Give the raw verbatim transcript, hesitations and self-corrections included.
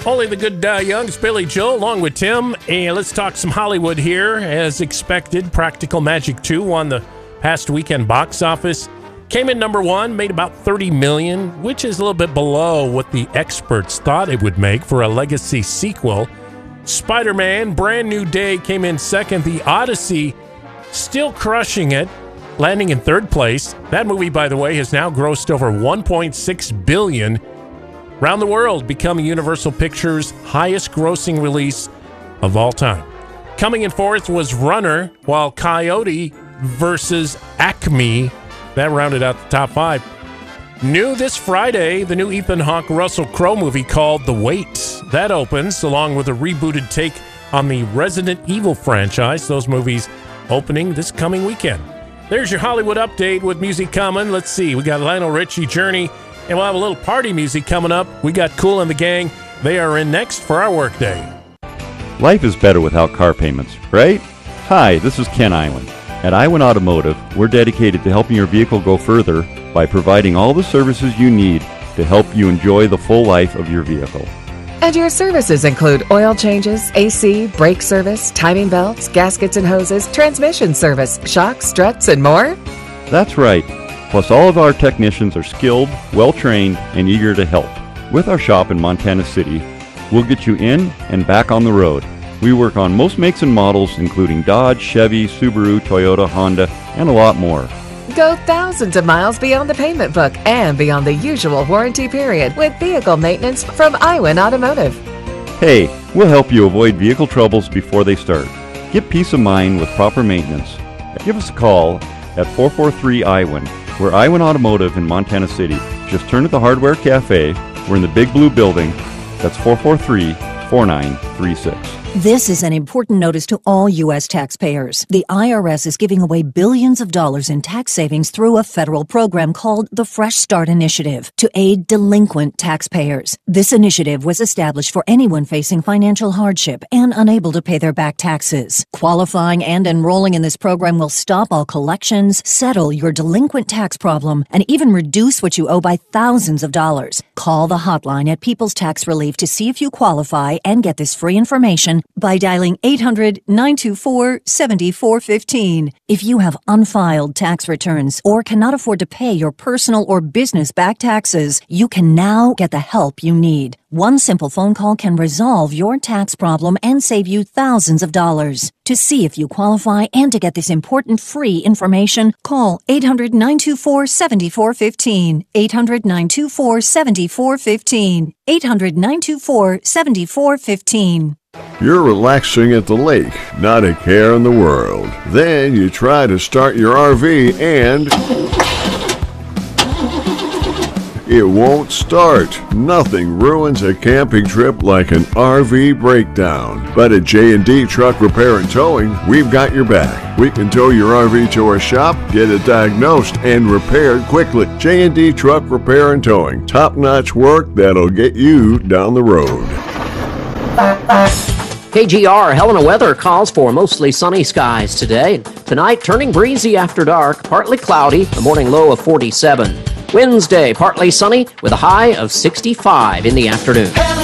Only the good die young. It's Billy Joel along with Tim. And let's talk some Hollywood here. As expected, Practical Magic two won the past weekend box office. Came in number one, made about thirty million dollars, which is a little bit below what the experts thought it would make for a legacy sequel. Spider-Man, Brand New Day came in second. The Odyssey still crushing it, landing in third place. That movie, by the way, has now grossed over one point six billion dollars around the world, becoming Universal Pictures' highest grossing release of all time. Coming in fourth was Runner, while Coyote versus Acme, that rounded out the top five. New this Friday, the new Ethan Hawke Russell Crowe movie called The Wait. That opens, along with a rebooted take on the Resident Evil franchise. Those movies opening this coming weekend. There's your Hollywood update with music coming. Let's see, we got Lionel Richie, Journey, and we'll have a little party music coming up. We got Kool and the Gang. They are in next for our workday. Life is better without car payments, right? Hi, this is Ken Iwan. At Iwan Automotive, we're dedicated to helping your vehicle go further by providing all the services you need to help you enjoy the full life of your vehicle. And your services include oil changes, A C, brake service, timing belts, gaskets and hoses, transmission service, shocks, struts, and more? That's right. Plus, all of our technicians are skilled, well-trained, and eager to help. With our shop in Montana City, we'll get you in and back on the road. We work on most makes and models, including Dodge, Chevy, Subaru, Toyota, Honda, and a lot more. Go thousands of miles beyond the payment book and beyond the usual warranty period with vehicle maintenance from Iwan Automotive. Hey, we'll help you avoid vehicle troubles before they start. Get peace of mind with proper maintenance. Give us a call at four four three I W A N. We're Iwan Automotive in Montana City. Just turn to the Hardware Cafe. We're in the big blue building. That's four four three, four nine three six. This is an important notice to all U S taxpayers. The I R S is giving away billions of dollars in tax savings through a federal program called the Fresh Start Initiative to aid delinquent taxpayers. This initiative was established for anyone facing financial hardship and unable to pay their back taxes. Qualifying and enrolling in this program will stop all collections, settle your delinquent tax problem, and even reduce what you owe by thousands of dollars. Call the hotline at People's Tax Relief to see if you qualify and get this free information by dialing eight hundred, nine two four, seven four one five. If you have unfiled tax returns or cannot afford to pay your personal or business back taxes, you can now get the help you need. One simple phone call can resolve your tax problem and save you thousands of dollars. To see if you qualify and to get this important free information, call eight hundred, nine two four, seven four one five, eight hundred, nine two four, seven four one five, eight hundred, nine two four, seven four one five. You're relaxing at the lake, not a care in the world. Then you try to start your R V and it won't start. Nothing ruins a camping trip like an R V breakdown. But at J and D Truck Repair and Towing, we've got your back. We can tow your R V to our shop, get it diagnosed, and repaired quickly. J and D Truck Repair and Towing. Top-notch work that'll get you down the road. K G R Helena weather calls for mostly sunny skies today. Tonight, turning breezy after dark, partly cloudy, a morning low of forty-seven. Wednesday, partly sunny with a high of sixty-five in the afternoon.